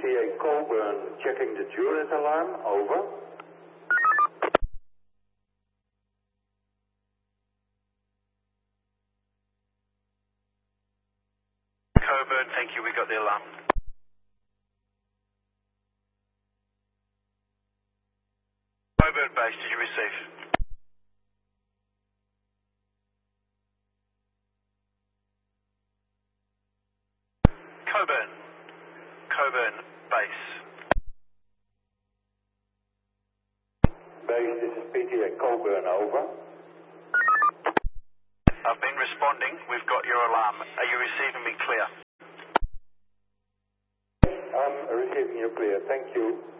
PTA Colburn checking the Juliet alarm, over. Coburn, thank you, we got the alarm. Coburn base, did you receive? Coburn base. Base, this is PTA Colburn, over. I've been responding, we've got your alarm. Are you receiving me clear? I'm receiving you clear, thank you.